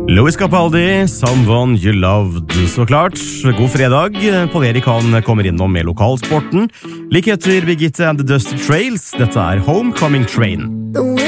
Louis Capaldi, Someone You Loved, så klart. God fredag. Pål Erik han kommer innom med lokalsporten. Like etter Birgitte and the Dusty Trails. Dette er Homecoming Train.